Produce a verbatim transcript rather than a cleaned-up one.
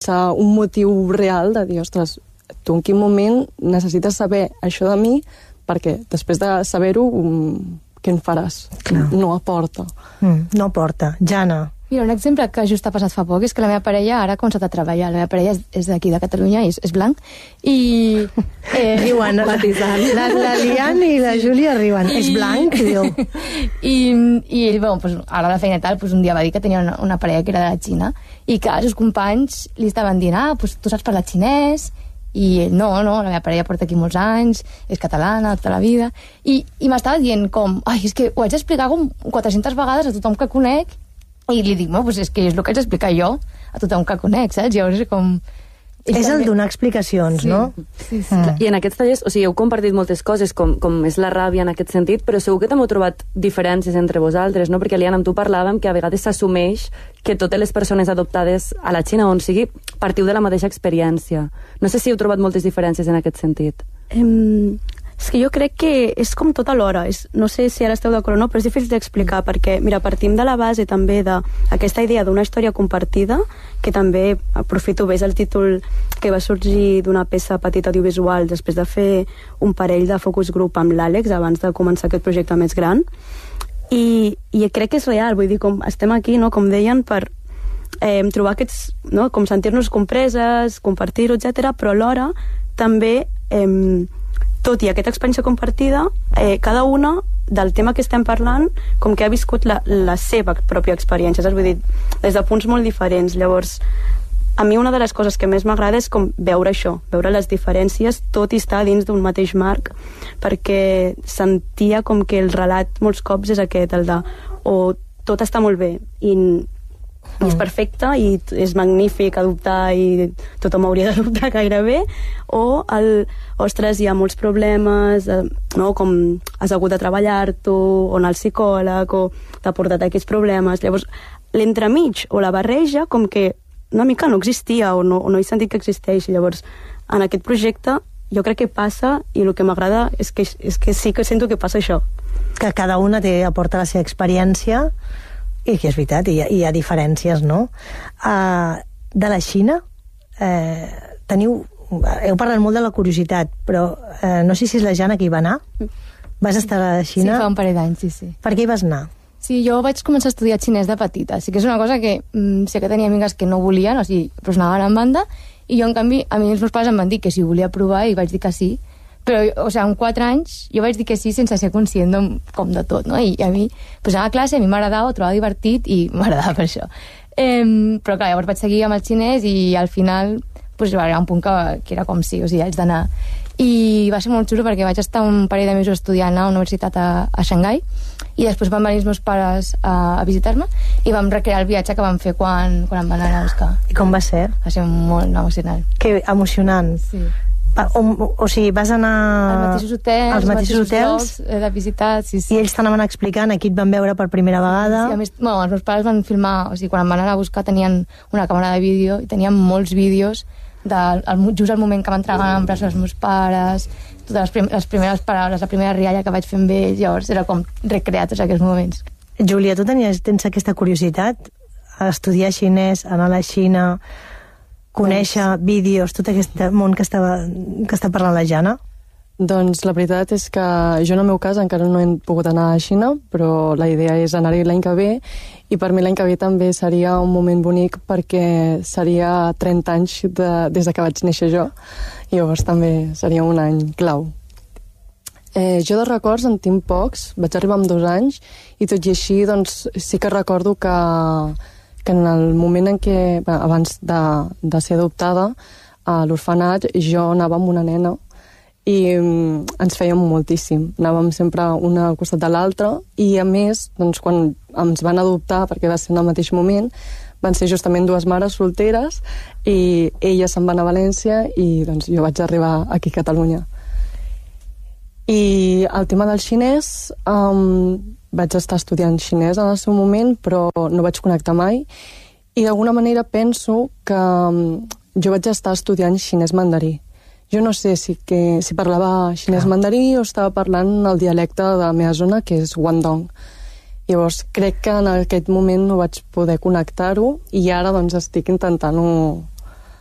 sense un motiu real de dir, ostres, tu en quin moment necessites saber això de mi, perquè després de saber-ho, què en faràs? Clar. No aporta. Mm, no aporta. Jana. Mira, un exemple que just ha passat fa poc és que la meva parella ara ha començat a treballar. La meva parella és, és d'aquí, de Catalunya, és, és blanc, i... Eh, diuen, la, la, la Lian i la Júlia arriben. I, és blanc, diu. I, i ell, bueno, pues, ara a la feina i tal, pues, un dia va dir que tenia una, una parella que era de la Xina, i que els seus companys li estaven dient, ah, pues, tu saps parlar xinès, i ell, no, no, la meva parella porta aquí molts anys, és catalana, tota la vida, i, i m'estava dient com, ai, és que ho haig d'explicar com quatre-centes vegades a tothom que conec, i li dic, no, pues és que és el que haig d'explicar jo a tothom que conec, saps? Llavors és com... És el donar explicacions, sí, no? Sí, sí. Mm. I en aquests tallers, o sigui, heu compartit moltes coses, com, com és la ràbia en aquest sentit, però segur que també heu trobat diferències entre vosaltres, no? Perquè, Lian, amb tu parlàvem que a vegades s'assumeix que totes les persones adoptades a la Xina, on sigui, partiu de la mateixa experiència. No sé si heu trobat moltes diferències en aquest sentit. Um, és que jo crec que és com tot alhora. És, no sé si ara esteu d'acord o no, però és difícil d'explicar, perquè, mira, partim de la base també d'aquesta idea d'una història compartida, que també, aprofito bé, és el títol que va sorgir d'una peça petita audiovisual després de fer un parell de focus group amb l'Àlex abans de començar aquest projecte més gran, i, i crec que és real, vull dir, com estem aquí, no?, com deien, per eh, trobar aquests, no?, com sentir-nos compreses, compartir-ho, etcètera, però alhora també eh, tot i aquesta experiència compartida, eh, cada una del tema que estem parlant, com que ha viscut la, la seva pròpia experiència, saps? Vull dir, des de punts molt diferents. Llavors, a mi una de les coses que més m'agrada és com veure això, veure les diferències, tot i estar dins d'un mateix marc, perquè sentia com que el relat molts cops és aquest, el de o tot està molt bé, i i és perfecte i és magnífic adoptar i tothom hauria d'adoptar gairebé, o el, ostres, hi ha molts problemes, eh, no? Com has hagut de treballar-t'ho, o anar al psicòleg, o t'ha portat aquests problemes. Llavors, l'entremig o la barreja com que una mica no existia o no, o no he sentit que existeix. Llavors, en aquest projecte jo crec que passa, i el que m'agrada és que, és que sí que sento que passa això. Que cada una té, aporta la seva experiència, i que és veritat, hi ha, hi ha diferències, no? Uh, de la Xina, eh, teniu... Heu parlat molt de la curiositat, però eh, no sé si és la Jana que hi va anar. Vas estar a la Xina? Sí, fa un parell d'anys, sí, sí. Per què hi vas anar? Sí, jo vaig començar a estudiar xinès de petita, sí que és una cosa que mm, sé que tenia amigues que no volien, o sigui, però es negaven en banda, i jo, en canvi, a mi els meus pares em van dir que si volia provar, i vaig dir que sí, però, o sigui, amb quatre anys jo vaig dir que sí sense ser conscient de, com de tot, no? I a mi, pues, anava a classe, a mi m'agradava, ho trobava divertit i m'agradava per això. Eh, però clar, llavors vaig seguir amb el xinès i al final pues, va arribar un punt que, que era com sí, o sigui, haig d'anar. I va ser molt xulo perquè vaig estar un parell de mesos estudiant a la universitat a, a Xangai, i després van venir els meus pares a, a visitar-me i vam recrear el viatge que vam fer quan, quan em van anar a buscar. I com va ser? Va ser molt emocionant. Que emocionant. Sí. O, o, o sigui, vas anar als mateixos hotels, als mateixos hotels llocs de visitar, sí, sí. I ells t'anaven explicant, aquí et van veure per primera vegada. Sí, a més, bueno, els meus pares van filmar, o sigui, quan em van anar a buscar tenien una càmera de vídeo i tenien molts vídeos de, el, just al moment que m'entregaven en braços els meus pares, totes les, prim, les primeres paraules, la primera rialla que vaig fer amb ells, llavors era com recrear tots aquells moments. Júlia, tu tenies, tens aquesta curiositat a estudiar xinès, anar a la Xina, conèixer doncs, vídeos, tot aquest món que, estava, que està parlant la Jana? Doncs la veritat és que jo en el meu cas encara no he pogut anar a Xina, però la idea és anar-hi l'any que ve, i per mi l'any que ve també seria un moment bonic perquè seria trenta anys de, des de que vaig néixer jo, i llavors també seria un any clau. Eh, jo de records en tinc pocs, vaig arribar amb dos anys, i tot i així doncs, sí que recordo que que en el moment en què, bé, abans de, de ser adoptada, a l'orfenat, jo anava amb una nena i um, ens fèiem moltíssim. Anàvem sempre una al costat de l'altra, i a més, doncs, quan ens van adoptar, perquè va ser en el mateix moment, van ser justament dues mares solteres, i ella se'n va anar a València i doncs, jo vaig arribar aquí a Catalunya. I el tema del xinès, um, vaig estar estudiant xinès en el seu moment, però no vaig connectar mai, i d'alguna manera penso que um, jo vaig estar estudiant xinès mandarí. Jo no sé si, que, si parlava xinès ah. mandarí o estava parlant el dialecte de la meva zona, que és Guangdong. Llavors crec que en aquest moment no vaig poder connectar-ho, i ara doncs estic intentant-ho